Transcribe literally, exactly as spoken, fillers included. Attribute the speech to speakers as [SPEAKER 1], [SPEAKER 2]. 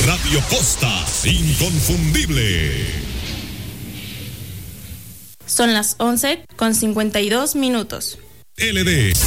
[SPEAKER 1] Radio Costa, inconfundible.
[SPEAKER 2] Son las once con cincuenta y dos minutos.
[SPEAKER 1] L D